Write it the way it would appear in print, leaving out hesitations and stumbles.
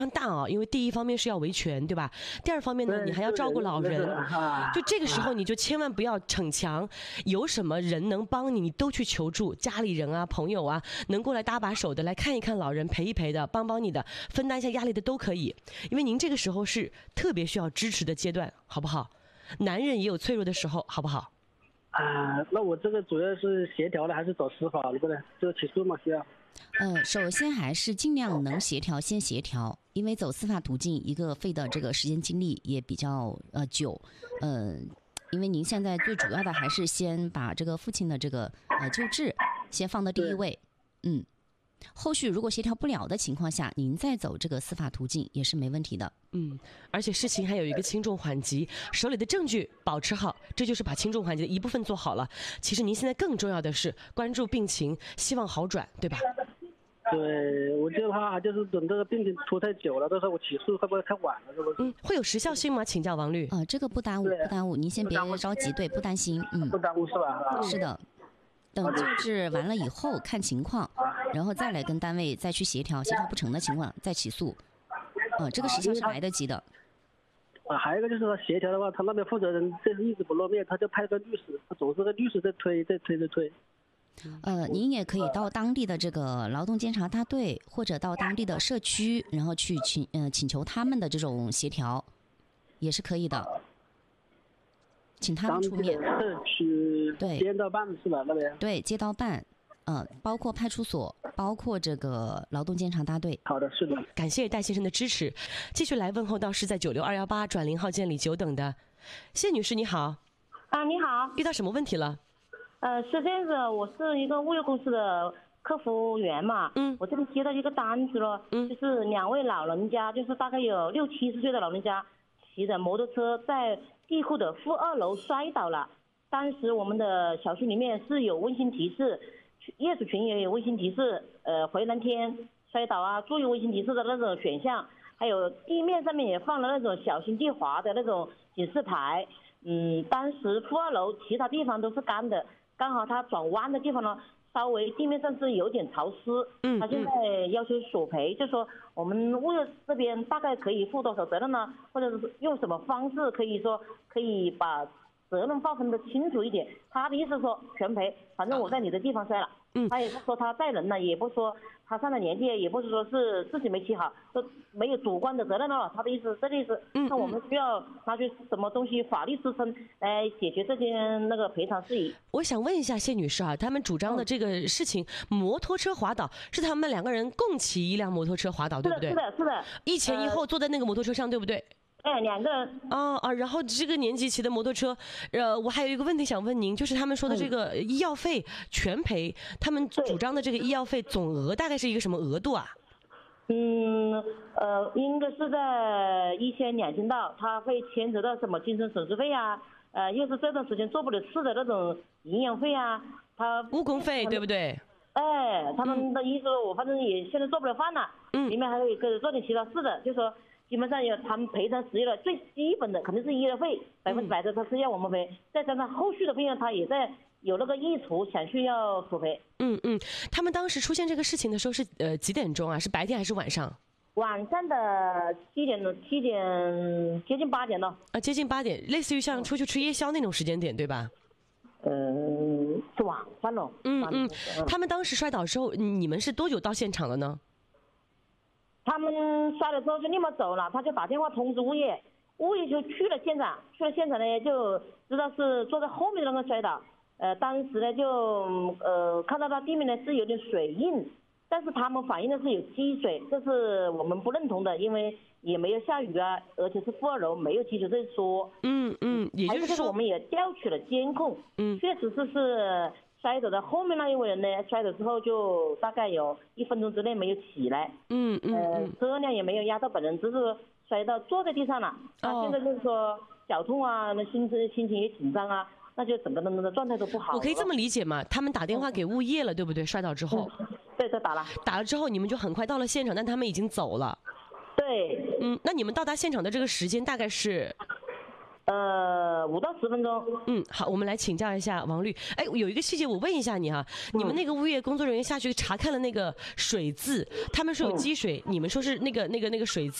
常大啊，因为第一方面是要维权，对吧？第二方面呢，你还要照顾老人，就这个时候你就千万不要逞强，有什么人能帮你，你都去求助，家里人啊、朋友啊，能过来搭把手的，来看一看老人、陪一陪的，帮帮你的，分担一下压力的都可以。因为您这个时候是特别需要支持的阶段，好不好？男人也有脆弱的时候，好不好？ 那我这个主要是协调的，还是走司法了，不对，这个起诉嘛需要。 首先还是尽量能协调先协调，因为走司法途径一个费的这个时间精力也比较久，因为您现在最主要的还是先把这个父亲的这个救治先放到第一位，后续如果协调不了的情况下，您再走这个司法途径也是没问题的。 而且事情还有一个轻重缓急，手里的证据保持好，这就是把轻重缓急的一部分做好了。其实您现在更重要的是关注病情，希望好转，对吧？ 对，我就怕就是等这个病情拖太久了，到时候我起诉会不会太晚了，是不是？ 会有时效性吗？请教王律。 这个不耽误，不耽误，您先别着急，对，不担心。 不耽误是吧？ 是的。等救治完了以后看情况，然后再来跟单位再去协调，协调不成的情况再起诉。这个时效是来得及的。 还有一个就是说协调的话，他那边负责人就是一直不露面，他就派个律师，他总是个律师在推。 您也可以到当地的这个劳动监察大队，或者到当地的社区，然后去请求他们的这种协调，也是可以的。请他们出面。 社区对街道办是吧？那边对街道办，包括派出所，包括这个劳动监察大队。 好的，是的。 感谢戴先生的支持，继续来问候到是在96218转0号键里久等的谢女士，你好。 你好。 遇到什么问题了？ 是这样子，我是一个物业公司的客服员嘛。我这里接到一个单子了，就是2位老人家，就是大概有60、70岁的老人家，骑着摩托车在地库的负2楼摔倒了。当时我们的小区里面是有温馨提示，业主群也有温馨提示，回南天摔倒啊，注意温馨提示的那种选项，还有地面上面也放了那种小心地滑的那种警示牌。当时负2楼其他地方都是干的，刚好他转弯的地方呢，稍微地面上是有点潮湿。他现在要求索赔，就说我们物业这边大概可以负多少责任呢？或者是用什么方式可以说可以把责任划分的清楚一点？他的意思说全赔，反正我在你的地方摔了。他也不说他载人了，也不说他上了年纪，也不是说是自己没骑好，都没有主观的责任了。他的意思，这个意思。那我们需要拿出什么东西法律支撑来解决这件那个赔偿事宜？ 我想问一下谢女士他们主张的这个事情，摩托车滑倒是他们2个人共骑一辆摩托车滑倒，对不对？ 是的。 一前一后坐在那个摩托车上，对不对 ？2个人。 然后这个年纪骑的摩托车，我还有一个问题想问您，就是他们说的这个医药费全赔，他们主张的这个医药费总额大概是一个什么额度啊？ 应该是在1000、2000到，他会牵扯到什么精神损失费啊，又是这段时间做不了事的那种营养费啊，他误工费对不对？ 他们的意思我反正也现在做不了饭了，里面还有一个做点其他事的，就说基本上有他们赔偿实际了，最基本的肯定是医疗费100%的，他是要我们赔，再加上后续的费用，他也在有那个意图想去要索赔。 他们当时出现这个事情的时候是几点钟啊？是白天还是晚上？ 晚上的7点，接近8点了。 接近8点，类似于像出去吃夜宵那种时间点，对吧？ 是晚上了。 他们当时摔倒之后，你们是多久到现场了呢？ 他们摔了之后就立马走了，他就打电话通知物业，物业就去了现场，呢就知道是坐在后面的那个摔倒，当时呢就看到他地面呢是有点水印，但是他们反映的是有积水，这是我们不认同的，因为也没有下雨啊，而且是负2楼没有积水这一说。 也就是说我们也调取了监控，确实是摔倒的后面那一位人呢，摔倒之后就大概有1分钟之内没有起来，车辆也没有压到本人，只是摔到坐在地上了。他现在就是说脚痛啊，那心情也紧张啊，那就整个人的状态都不好。 我可以这么理解吗？他们打电话给物业了，对不对？摔倒之后， 对，他打了之后，你们就很快到了现场，但他们已经走了。 对。 那你们到达现场的这个时间大概是？ 5到10分钟。 好，我们来请教一下王律。哎，有一个细节我问一下你哈，你们那个物业工作人员下去查看了那个水渍，他们说有积水，你们说是那个水渍